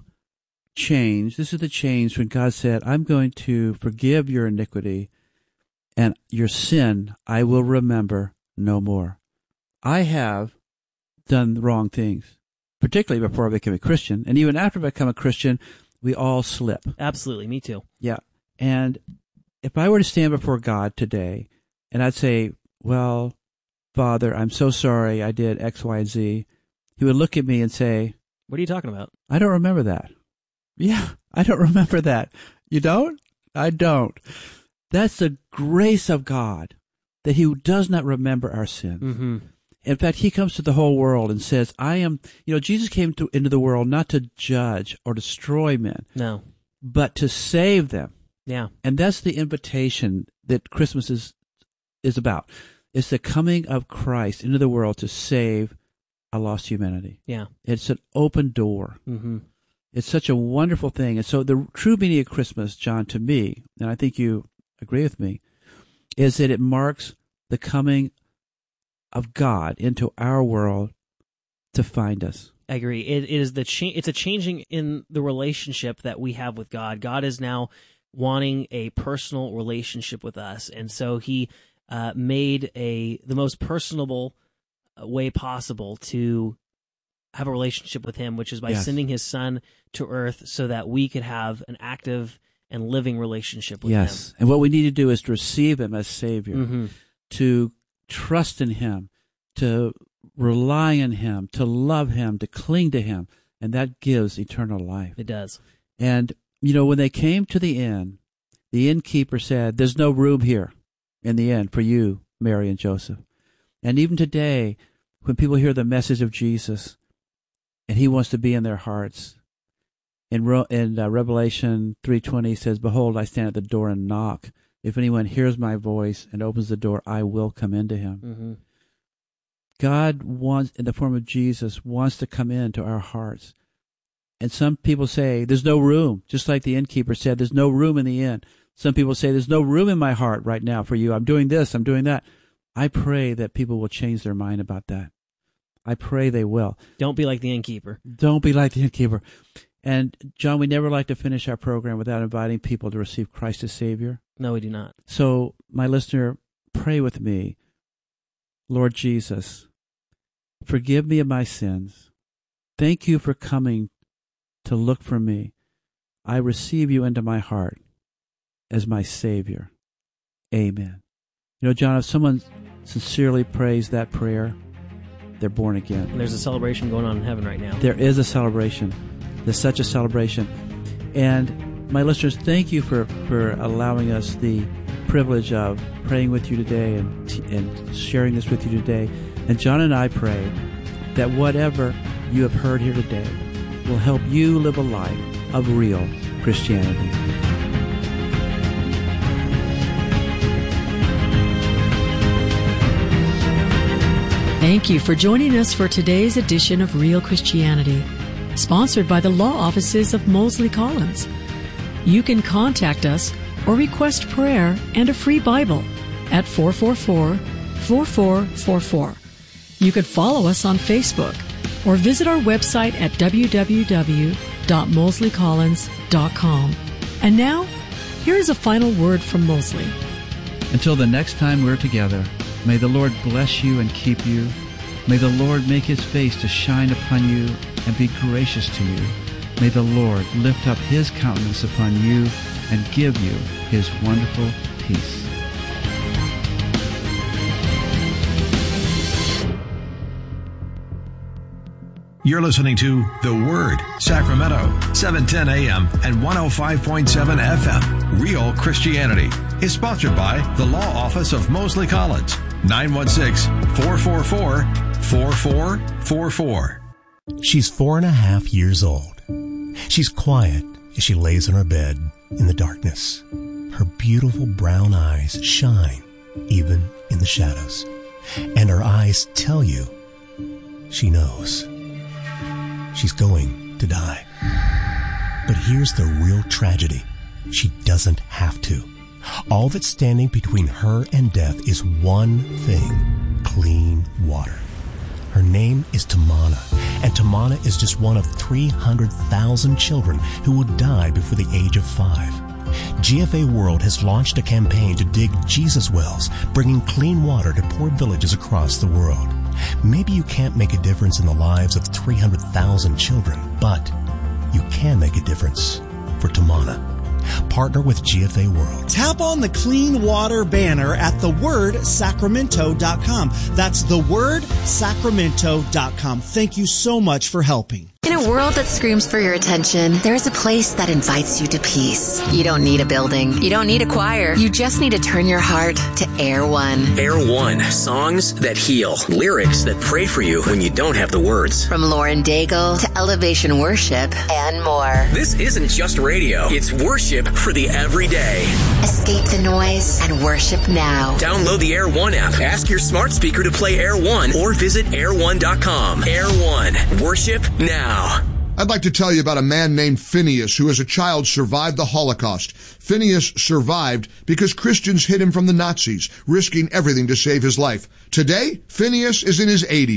change. This is the change when God said, I'm going to forgive your iniquity, and your sin I will remember no more. I have done the wrong things, particularly before I became a Christian, and even after I become a Christian, we all slip. Absolutely, me too. Yeah. And if I were to stand before God today and I'd say, well, Father, I'm so sorry I did X, Y, and Z, he would look at me and say, what are you talking about? I don't remember that. Yeah, I don't remember that. You don't? I don't. That's the grace of God, that he does not remember our sins. Mm-hmm. In fact, he comes to the whole world and says, I am, you know, Jesus came to, into the world not to judge or destroy men. No. But to save them. Yeah. And that's the invitation that Christmas is, is about. It's the coming of Christ into the world to save a lost humanity. Yeah. It's an open door. Mm-hmm. It's such a wonderful thing. And so the true meaning of Christmas, John, to me, and I think you agree with me, is that it marks the coming of God into our world to find us. I agree. It, it is the cha- It's a changing in the relationship that we have with God. God is now wanting a personal relationship with us, and so He uh, made a the most personable way possible to have a relationship with him, which is by Yes. sending his son to earth so that we could have an active and living relationship with him. Yes. And what we need to do is to receive him as Savior, Mm-hmm. to trust in him, to rely on him, to love him, to cling to him. And that gives eternal life. It does. And, you know, when they came to the inn, the innkeeper said, there's no room here in the inn for you, Mary and Joseph. And even today, when people hear the message of Jesus and he wants to be in their hearts, in, Ro- in uh, Revelation three twenty says, behold, I stand at the door and knock. If anyone hears my voice and opens the door, I will come into him. Mm-hmm. God wants, in the form of Jesus, wants to come into our hearts. And some people say, there's no room, just like the innkeeper said, there's no room in the inn. Some people say, there's no room in my heart right now for you. I'm doing this, I'm doing that. I pray that people will change their mind about that. I pray they will. Don't be like the innkeeper. Don't be like the innkeeper. And, John, we never like to finish our program without inviting people to receive Christ as Savior. No, we do not. So, my listener, pray with me. Lord Jesus, forgive me of my sins. Thank you for coming to look for me. I receive you into my heart as my Savior. Amen. You know, John, if someone sincerely prays that prayer, they're born again. And there's a celebration going on in heaven right now. There is a celebration. There's such a celebration. And my listeners, thank you for, for allowing us the privilege of praying with you today and, and sharing this with you today. And John and I pray that whatever you have heard here today will help you live a life of real Christianity. Thank you for joining us for today's edition of Real Christianity, sponsored by the law offices of Mosley Collins. You can contact us or request prayer and a free Bible at four four four, four four four four. You could follow us on Facebook or visit our website at w w w dot mosley collins dot com. And now, here is a final word from Mosley. Until the next time we're together, may the Lord bless you and keep you. May the Lord make his face to shine upon you and be gracious to you. May the Lord lift up his countenance upon you and give you his wonderful peace. You're listening to The Word, Sacramento, seven ten A M and one oh five point seven F M. Real Christianity is sponsored by the Law Office of Mosley Collins, nine one six, four four four, four four four four. She's four and a half years old. She's quiet as she lays in her bed in the darkness. Her beautiful brown eyes shine even in the shadows. And her eyes tell you she knows. She's going to die. But here's the real tragedy. She doesn't have to. All that's standing between her and death is one thing: clean water. Her name is Tamana, and Tamana is just one of three hundred thousand children who will die before the age of five. G F A World has launched a campaign to dig Jesus wells, bringing clean water to poor villages across the world. Maybe you can't make a difference in the lives of three hundred thousand children, but you can make a difference for Tamana. Partner with G F A World. Tap on the Clean Water banner at the word sacramento dot com. That's the word sacramento dot com. Thank you so much for helping. In a world that screams for your attention, there's a place that invites you to peace. You don't need a building. You don't need a choir. You just need to turn your heart to Air One. Air One. Songs that heal. Lyrics that pray for you when you don't have the words. From Lauren Daigle to Elevation Worship and more. This isn't just radio. It's worship for the everyday. Escape the noise and worship now. Download the Air One app. Ask your smart speaker to play Air One or visit air one dot com. Air One. Worship now. I'd like to tell you about a man named Phineas who as a child survived the Holocaust. Phineas survived because Christians hid him from the Nazis, risking everything to save his life. Today, Phineas is in his eighties.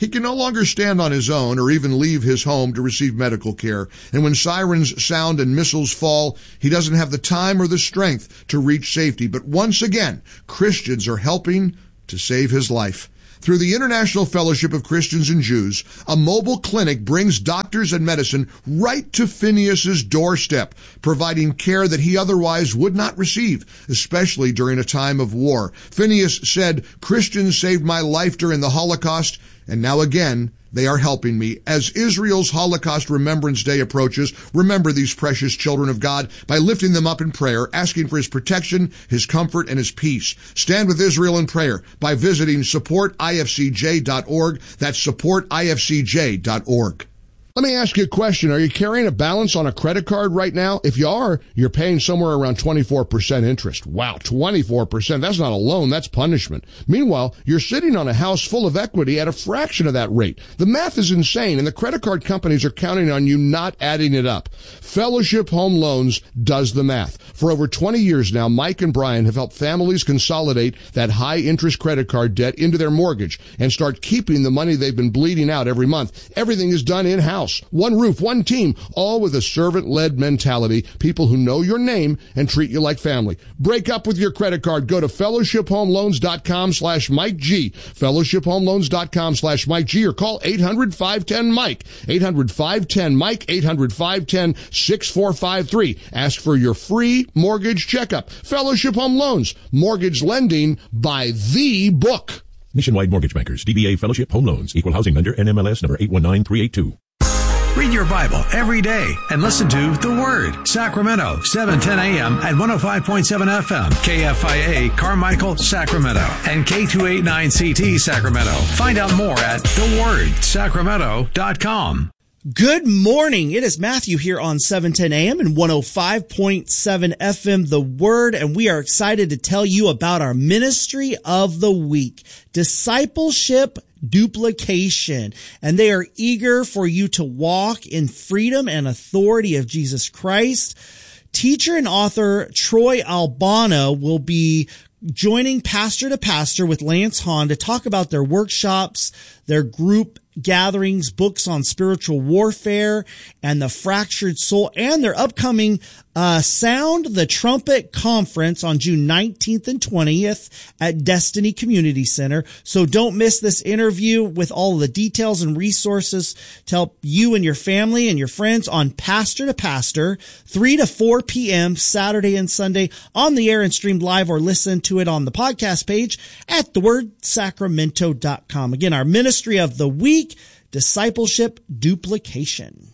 He can no longer stand on his own or even leave his home to receive medical care. And when sirens sound and missiles fall, he doesn't have the time or the strength to reach safety. But once again, Christians are helping to save his life. Through the International Fellowship of Christians and Jews, a mobile clinic brings doctors and medicine right to Phineas's doorstep, providing care that he otherwise would not receive, especially during a time of war. Phineas said, "Christians saved my life during the Holocaust, and now again, they are helping me." As Israel's Holocaust Remembrance Day approaches, remember these precious children of God by lifting them up in prayer, asking for his protection, his comfort, and his peace. Stand with Israel in prayer by visiting support I F C J dot org. That's support I F C J dot org. Let me ask you a question. Are you carrying a balance on a credit card right now? If you are, you're paying somewhere around twenty-four percent interest. Wow, twenty-four percent. That's not a loan, that's punishment. Meanwhile, you're sitting on a house full of equity at a fraction of that rate. The math is insane, and the credit card companies are counting on you not adding it up. Fellowship Home Loans does the math. For over twenty years now, Mike and Brian have helped families consolidate that high-interest credit card debt into their mortgage and start keeping the money they've been bleeding out every month. Everything is done in-house. One roof, one team, all with a servant-led mentality, people who know your name and treat you like family. Break up with your credit card. Go to fellowship home loans dot com slash Mike G, fellowship home loans dot com slash Mike G, or call eight hundred, five one zero, Mike, eight hundred, five one zero, Mike, eight hundred, five one zero, six four five three. Ask for your free mortgage checkup. Fellowship Home Loans, mortgage lending by the book. Nationwide Mortgage Bankers, D B A Fellowship Home Loans, Equal Housing Lender, N M L S number eight one nine three eight two. Read your Bible every day and listen to The Word. Sacramento, seven ten a.m. at one oh five point seven F M. K F I A, Carmichael, Sacramento. And K two eighty-nine C T, Sacramento. Find out more at the word sacramento dot com. Good morning. It is Matthew here on seven ten a.m. and one oh five point seven F M, The Word, and we are excited to tell you about our Ministry of the Week, Discipleship Duplication. And they are eager for you to walk in freedom and authority of Jesus Christ. Teacher and author Troy Albano will be joining Pastor to Pastor with Lance Hahn to talk about their workshops, their group gatherings, books on spiritual warfare and the fractured soul, and their upcoming uh Sound the Trumpet Conference on June nineteenth and twentieth at Destiny Community Center. So don't miss this interview with all of the details and resources to help you and your family and your friends on Pastor to Pastor, three to four p.m. Saturday and Sunday on the air and streamed live, or listen to it on the podcast page at the word sacramento dot com. Again, our Ministry of the Week, Discipleship Duplication.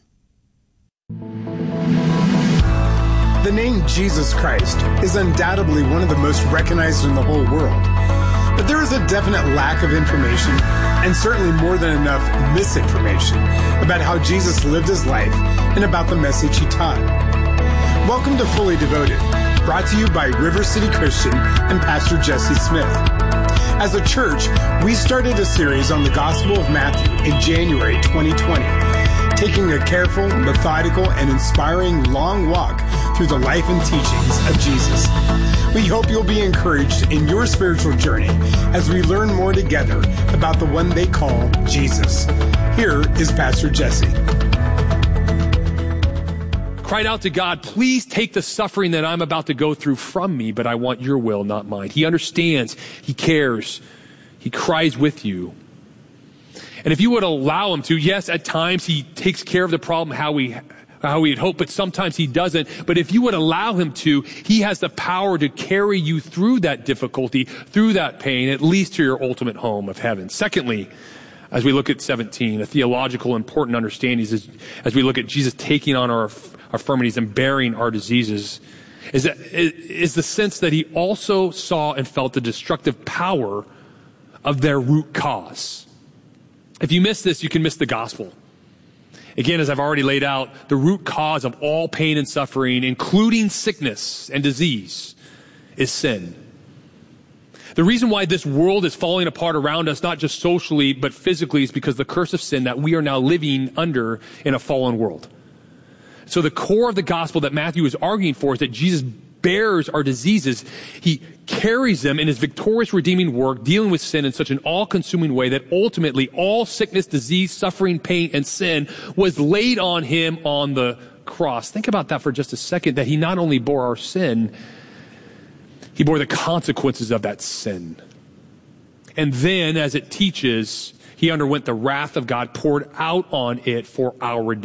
The name Jesus Christ is undoubtedly one of the most recognized in the whole world. But there is a definite lack of information, and certainly more than enough misinformation, about how Jesus lived his life and about the message he taught. Welcome to Fully Devoted, brought to you by River City Christian and Pastor Jesse Smith. As a church, we started a series on the Gospel of Matthew in January twenty twenty, taking a careful, methodical, and inspiring long walk through the life and teachings of Jesus. We hope you'll be encouraged in your spiritual journey as we learn more together about the one they call Jesus. Here is Pastor Jesse. Cried out to God, please take the suffering that I'm about to go through from me, but I want your will, not mine. He understands. He cares. He cries with you. And if you would allow him to, yes, at times he takes care of the problem how we how we'd hope, but sometimes he doesn't. But if you would allow him to, he has the power to carry you through that difficulty, through that pain, at least to your ultimate home of heaven. Secondly, as we look at seventeen, a theological important understanding is as we look at Jesus taking on our infirmities and bearing our diseases, is that is the sense that he also saw and felt the destructive power of their root cause. If you miss this, you can miss the gospel. Again, as I've already laid out, the root cause of all pain and suffering, including sickness and disease, is sin. The reason why this world is falling apart around us, not just socially, but physically, is because the curse of sin that we are now living under in a fallen world. So the core of the gospel that Matthew is arguing for is that Jesus bears our diseases. He carries them in his victorious redeeming work, dealing with sin in such an all-consuming way that ultimately all sickness, disease, suffering, pain, and sin was laid on him on the cross. Think about that for just a second, that he not only bore our sin, he bore the consequences of that sin. And then, as it teaches, he underwent the wrath of God poured out on it for our redemption.